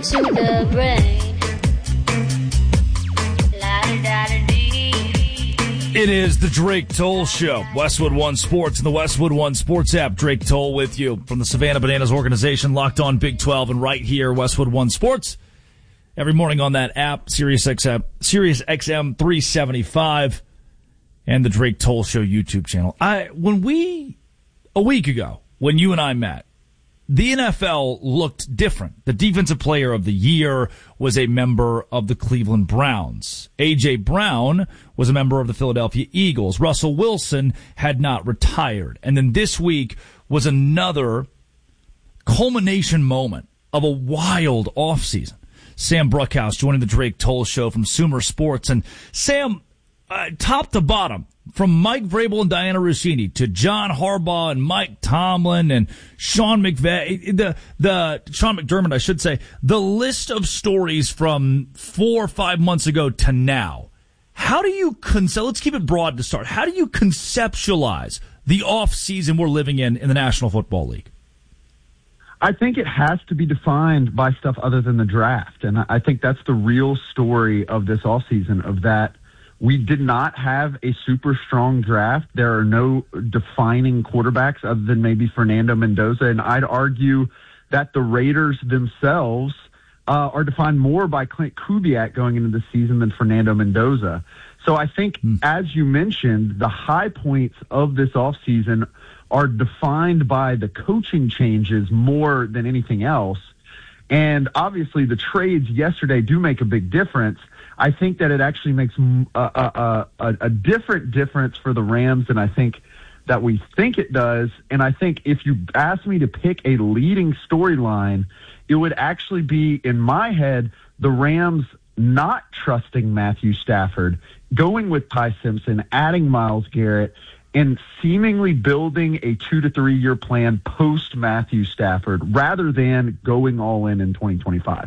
into the brain. La-da-da-da-dee. It is the Drake Toll Show. Westwood One Sports and the Westwood One Sports app. Drake Toll with you from the Savannah Bananas organization, Locked On Big 12, and right here, Westwood One Sports. Every morning on that app, Sirius XM 375, and the Drake Toll Show YouTube channel. A week ago, when you and I met, the NFL looked different. The Defensive Player of the Year was a member of the Cleveland Browns. A.J. Brown was a member of the Philadelphia Eagles. Russell Wilson had not retired. And then this week was another culmination moment of a wild offseason. Sam Bruckhouse joining the Drake Toll Show from Sumer Sports. And Sam, top to bottom, from Mike Vrabel and Diana Russini to John Harbaugh and Mike Tomlin and Sean McVay, Sean McDermott, I should say, the list of stories from 4 or 5 months ago to now. How do you let's keep it broad to start. How do you conceptualize the off season we're living in the National Football League? I think it has to be defined by stuff other than the draft. And I think that's the real story of this offseason, of that we did not have a super strong draft. There are no defining quarterbacks other than maybe Fernando Mendoza. And I'd argue that the Raiders themselves are defined more by Clint Kubiak going into the season than Fernando Mendoza. So I think, as you mentioned, the high points of this offseason are defined by the coaching changes more than anything else. And obviously the trades yesterday do make a big difference. I think that it actually makes a different difference for the Rams than I think that we think it does. And I think if you ask me to pick a leading storyline, it would actually be, in my head, the Rams not trusting Matthew Stafford, going with Ty Simpson, adding Myles Garrett, and seemingly building a 2 to 3 year plan post Matthew Stafford rather than going all in 2025.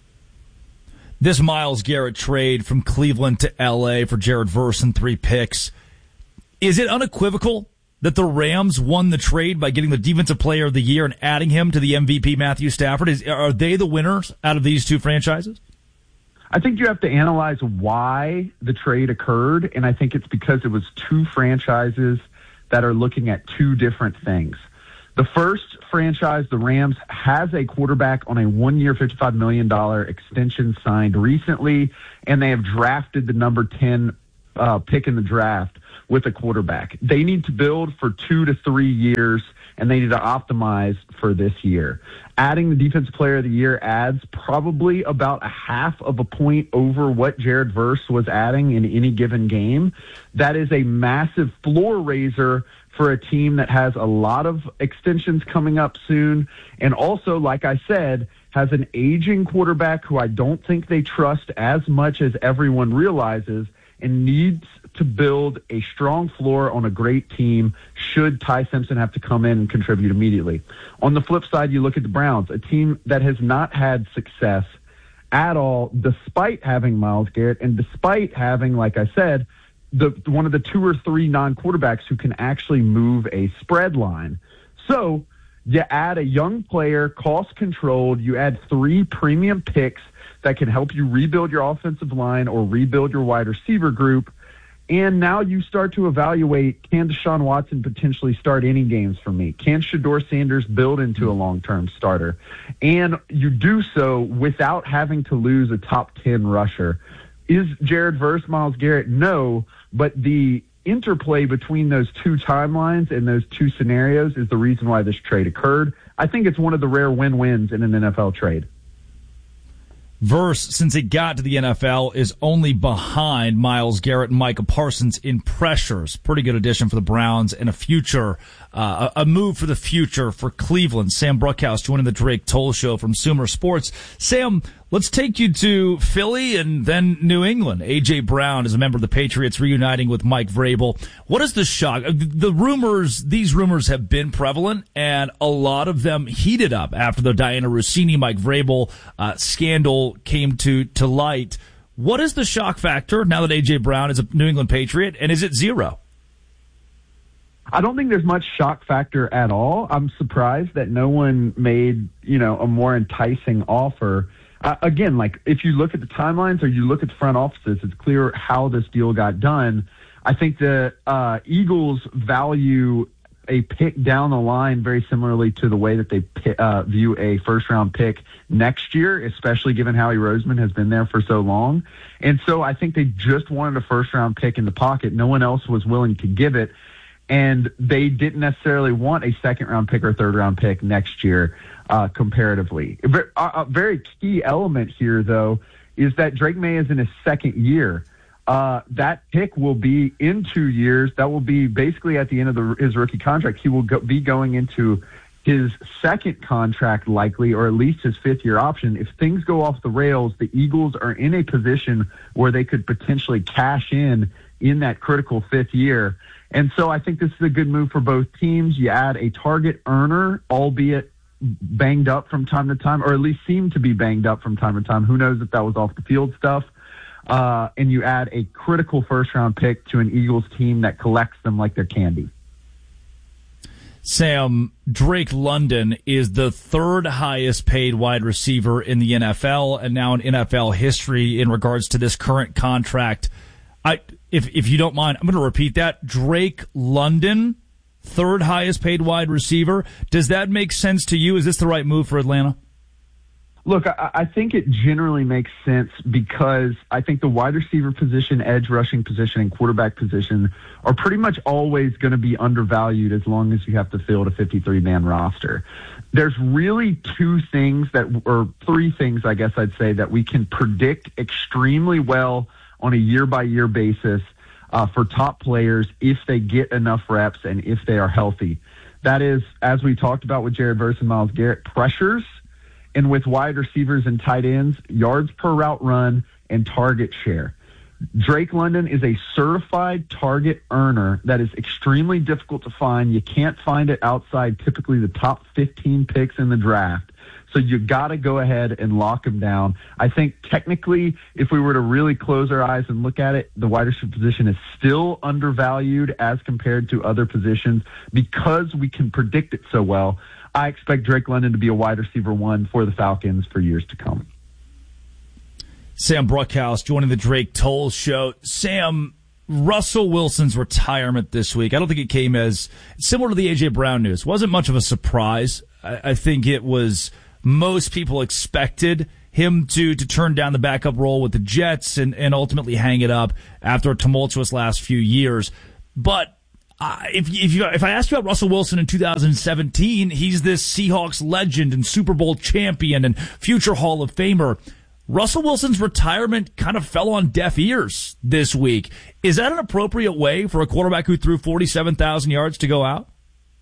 This Myles Garrett trade from Cleveland to L.A. for Jared Verse and 3 picks, is it unequivocal that the Rams won the trade by getting the Defensive Player of the Year and adding him to the MVP Matthew Stafford? Are they the winners out of these two franchises? I think you have to analyze why the trade occurred, and I think it's because it was two franchises that are looking at two different things. The first franchise, the Rams, has a quarterback on a 1-year, $55 million extension signed recently, and they have drafted the number 10 pick in the draft with a quarterback. They need to build for 2 to 3 years, and they need to optimize for this year. Adding the Defensive Player of the Year adds probably about 0.5 point over what Jared Verse was adding in any given game. That is a massive floor raiser for a team that has a lot of extensions coming up soon. And also, like I said, has an aging quarterback who I don't think they trust as much as everyone realizes, and needs to build a strong floor on a great team should Ty Simpson have to come in and contribute immediately. On the flip side, you look at the Browns, a team that has not had success at all, despite having Myles Garrett and despite having, like I said, one of the 2 or 3 non-quarterbacks who can actually move a spread line. So you add a young player, cost-controlled, you add 3 premium picks that can help you rebuild your offensive line or rebuild your wide receiver group. And now you start to evaluate, can Deshaun Watson potentially start any games for me? Can Shedeur Sanders build into a long-term starter? And you do so without having to lose a top 10 rusher. Is Jared Verse Myles Garrett? No, but the interplay between those two timelines and those two scenarios is the reason why this trade occurred. I think it's one of the rare win-wins in an NFL trade. Verse, since he got to the NFL, is only behind Myles Garrett and Micah Parsons in pressures. Pretty good addition for the Browns and a move for the future for Cleveland. Sam Bruckhouse joining the Drake Toll Show from Sumer Sports. Sam, let's take you to Philly and then New England. A.J. Brown is a member of the Patriots reuniting with Mike Vrabel. What is the shock? These rumors have been prevalent, and a lot of them heated up after the Diana Russini, Mike Vrabel scandal came to light. What is the shock factor now that A.J. Brown is a New England Patriot, and is it zero? I don't think there's much shock factor at all. I'm surprised that no one made, a more enticing offer. again, like if you look at the timelines or you look at the front offices, it's clear how this deal got done. I think the Eagles value a pick down the line very similarly to the way that they view a first-round pick next year, especially given Howie Roseman has been there for so long. And so I think they just wanted a first-round pick in the pocket. No one else was willing to give it, and they didn't necessarily want a second-round pick or third-round pick next year comparatively. A very key element here, though, is that Drake May is in his second year. That pick will be in 2 years. That will be basically at the end of his rookie contract. He will be going into his second contract likely, or at least his fifth-year option. If things go off the rails, the Eagles are in a position where they could potentially cash in that critical fifth year. And so I think this is a good move for both teams. You add a target earner, albeit banged up from time to time, or at least seemed to be banged up from time to time. Who knows if that was off the field stuff. And you add a critical first-round pick to an Eagles team that collects them like they're candy. Sam, Drake London is the third highest paid wide receiver in the NFL and now in NFL history in regards to this current contract. If you don't mind, I'm going to repeat that. Drake London, third highest paid wide receiver. Does that make sense to you? Is this the right move for Atlanta? Look, I think it generally makes sense because I think the wide receiver position, edge rushing position, and quarterback position are pretty much always going to be undervalued as long as you have to field a 53-man roster. There's really three things, I guess I'd say, that we can predict extremely well on a year-by-year basis for top players if they get enough reps and if they are healthy. That is, as we talked about with Jared Verse and Myles Garrett, pressures, and with wide receivers and tight ends, yards per route run and target share. Drake London is a certified target earner that is extremely difficult to find. You can't find it outside typically the top 15 picks in the draft. So you got to go ahead and lock him down. I think technically, if we were to really close our eyes and look at it, the wide receiver position is still undervalued as compared to other positions because we can predict it so well. I expect Drake London to be a wide receiver one for the Falcons for years to come. Sam Bruckhouse joining the Drake Toll Show. Sam, Russell Wilson's retirement this week, I don't think it came as similar to the A.J. Brown news. It wasn't much of a surprise. I think it was most people expected him to turn down the backup role with the Jets and ultimately hang it up after a tumultuous last few years. But if I asked you about Russell Wilson in 2017, he's this Seahawks legend and Super Bowl champion and future Hall of Famer. Russell Wilson's retirement kind of fell on deaf ears this week. Is that an appropriate way for a quarterback who threw 47,000 yards to go out?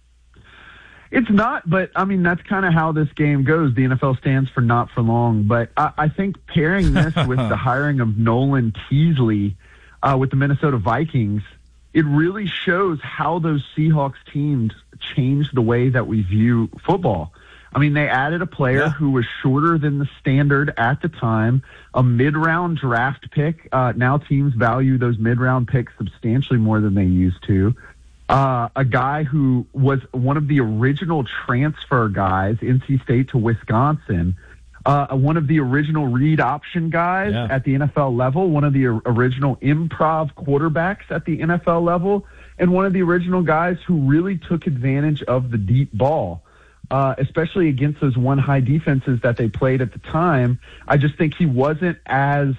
It's not, but, I mean, that's kind of how this game goes. The NFL stands for not for long. But I think pairing this with the hiring of Nolan Teasley with the Minnesota Vikings, it really shows how those Seahawks teams changed the way that we view football. I mean, they added a player who was shorter than the standard at the time, a mid-round draft pick. Now teams value those mid-round picks substantially more than they used to. A guy who was one of the original transfer guys, NC State to Wisconsin, one of the original read option guys at the NFL level, one of the original improv quarterbacks at the NFL level, and one of the original guys who really took advantage of the deep ball, especially against those one-high defenses that they played at the time. I just think he wasn't as,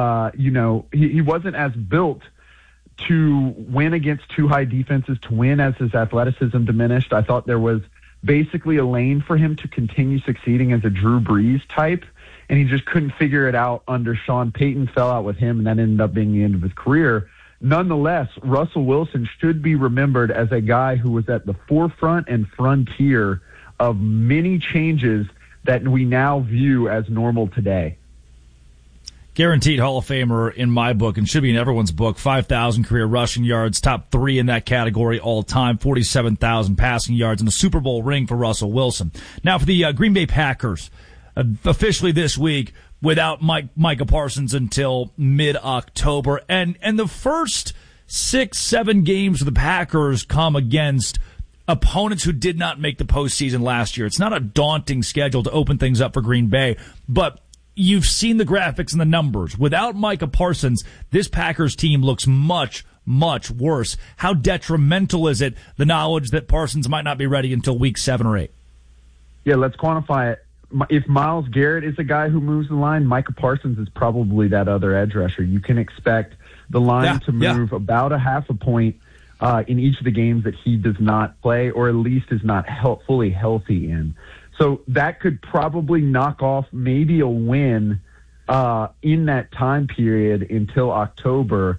he wasn't as built to win against two high defenses, to win as his athleticism diminished. I thought there was basically a lane for him to continue succeeding as a Drew Brees type, and he just couldn't figure it out under Sean Payton, fell out with him, and that ended up being the end of his career. Nonetheless, Russell Wilson should be remembered as a guy who was at the forefront and frontier of many changes that we now view as normal today. Guaranteed Hall of Famer in my book, and should be in everyone's book. 5,000 career rushing yards, top three in that category all time, 47,000 passing yards, and a Super Bowl ring for Russell Wilson. Now for the Green Bay Packers, officially this week, without Micah Parsons until mid-October. And the first 6-7 games of the Packers come against opponents who did not make the postseason last year. It's not a daunting schedule to open things up for Green Bay, but you've seen the graphics and the numbers. Without Micah Parsons, this Packers team looks much, much worse. How detrimental is it, the knowledge that Parsons might not be ready until week 7 or 8? Yeah, let's quantify it. If Myles Garrett is the guy who moves the line, Micah Parsons is probably that other edge rusher. You can expect the line to move about a half a point in each of the games that he does not play, or at least is not fully healthy in. So that could probably knock off maybe a win in that time period until October.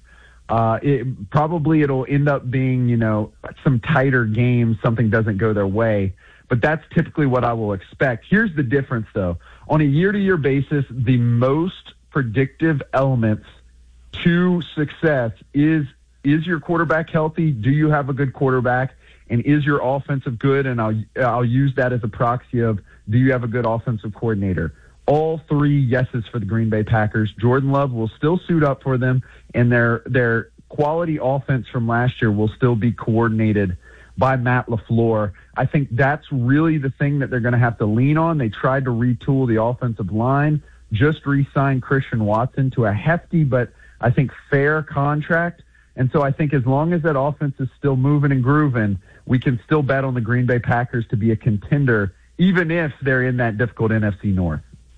It'll end up being, some tighter games, something doesn't go their way. But that's typically what I will expect. Here's the difference, though. On a year-to-year basis, the most predictive elements to success is your quarterback healthy? Do you have a good quarterback? And is your offensive good? And I'll use that as a proxy of, do you have a good offensive coordinator? All 3 yeses for the Green Bay Packers. Jordan Love will still suit up for them, and their quality offense from last year will still be coordinated by Matt LaFleur. I think that's really the thing that they're going to have to lean on. They tried to retool the offensive line, just re-signed Christian Watson to a hefty but I think fair contract. And so I think as long as that offense is still moving and grooving, we can still bet on the Green Bay Packers to be a contender, even if they're in that difficult NFC North.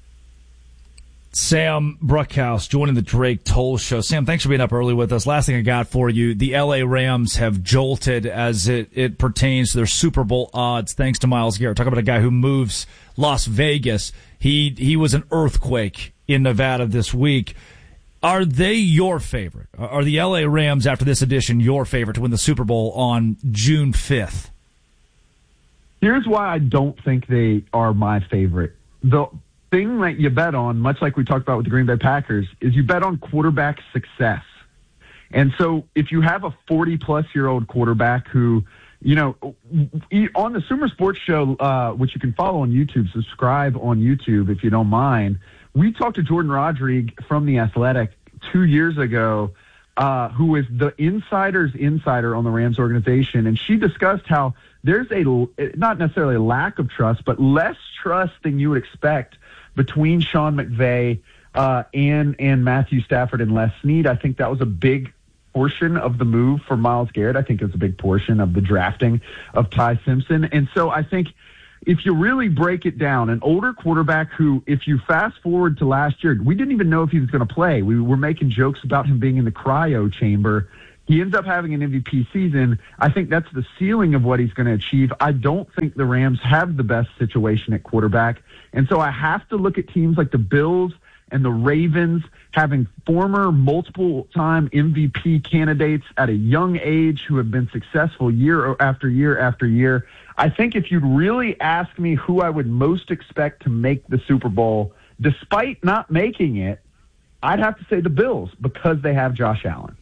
Sam Bruckhaus joining the Drake Toll Show. Sam, thanks for being up early with us. Last thing I got for you, the LA Rams have jolted as it pertains to their Super Bowl odds thanks to Myles Garrett. Talk about a guy who moves Las Vegas. He was an earthquake in Nevada this week. Are they your favorite? Are the LA Rams, after this edition, your favorite to win the Super Bowl on June 5th? Here's why I don't think they are my favorite. The thing that you bet on, much like we talked about with the Green Bay Packers, is you bet on quarterback success. And so if you have a 40-plus-year-old quarterback who, on the Sumer Sports Show, which you can follow on YouTube, subscribe on YouTube if you don't mind, we talked to Jordan Rodrigue from The Athletic 2 years ago, who is the insider's insider on the Rams organization, and she discussed how there's not necessarily a lack of trust, but less trust than you would expect between Sean McVay and Matthew Stafford and Les Snead. I think that was a big portion of the move for Myles Garrett. I think it was a big portion of the drafting of Ty Simpson. And so I think if you really break it down, an older quarterback who, if you fast forward to last year, we didn't even know if he was going to play. We were making jokes about him being in the cryo chamber. He ends up having an MVP season. I think that's the ceiling of what he's going to achieve. I don't think the Rams have the best situation at quarterback. And so I have to look at teams like the Bills and the Ravens having former multiple-time MVP candidates at a young age who have been successful year after year after year. I think if you'd really ask me who I would most expect to make the Super Bowl, despite not making it, I'd have to say the Bills because they have Josh Allen.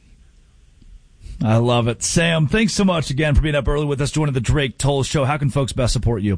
I love it. Sam, thanks so much again for being up early with us, joining the Drake Toll Show. How can folks best support you?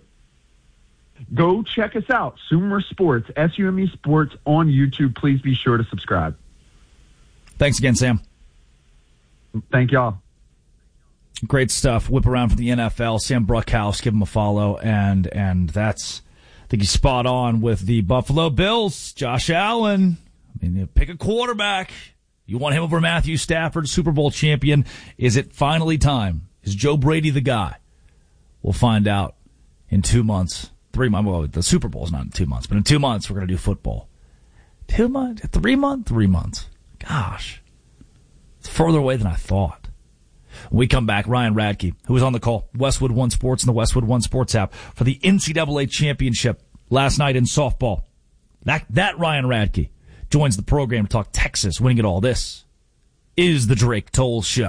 Go check us out, Sumer Sports, SUME Sports on YouTube. Please be sure to subscribe. Thanks again, Sam. Thank y'all. Great stuff. Whip around for the NFL. Sam Bruckhaus, give him a follow. And that's, I think he's spot on with the Buffalo Bills. Josh Allen. I mean, pick a quarterback. You want him over Matthew Stafford, Super Bowl champion. Is it finally time? Is Joe Brady the guy? We'll find out in 2 months. 3 months. Well, the Super Bowl's not in 2 months, but in 2 months we're going to do football. 2 months? 3 months? 3 months. Gosh. It's further away than I thought. When we come back, Ryan Radke, who was on the call, Westwood One Sports and the Westwood One Sports app for the NCAA championship last night in softball. That Ryan Radke joins the program to talk Texas winning it all. This is the Drake Toll Show.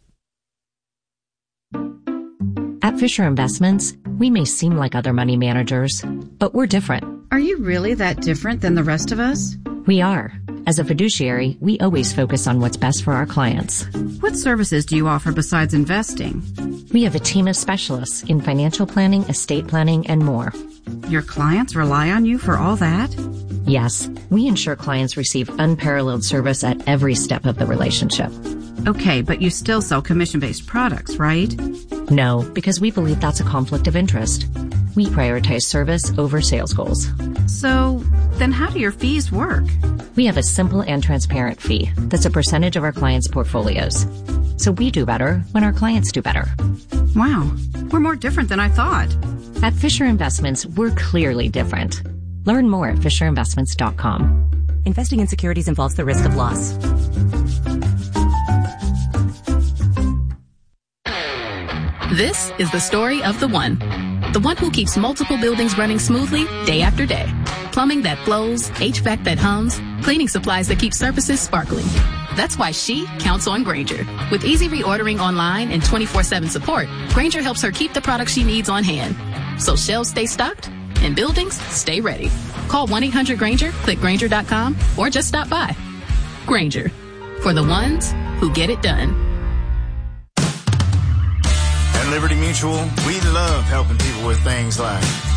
At Fisher Investments, we may seem like other money managers, but we're different. Are you really that different than the rest of us? We are. As a fiduciary, we always focus on what's best for our clients. What services do you offer besides investing? We have a team of specialists in financial planning, estate planning, and more. Your clients rely on you for all that? Yes, we ensure clients receive unparalleled service at every step of the relationship. Okay, but you still sell commission-based products, right? No, because we believe that's a conflict of interest. We prioritize service over sales goals. So, Then how do your fees work? We have a simple and transparent fee that's a percentage of our clients' portfolios. So we do better when our clients do better. Wow, we're more different than I thought. At Fisher Investments, we're clearly different. Learn more at FisherInvestments.com. Investing in securities involves the risk of loss. This is the story of the one who keeps multiple buildings running smoothly day after day. Plumbing that flows, HVAC that hums, cleaning supplies that keep surfaces sparkling. That's why she counts on Grainger. With easy reordering online and 24/7 support, Grainger helps her keep the products she needs on hand. So shelves stay stocked and buildings stay ready. Call 1-800-GRAINGER, click Grainger.com, or just stop by. Grainger, for the ones who get it done. At Liberty Mutual, we love helping people with things like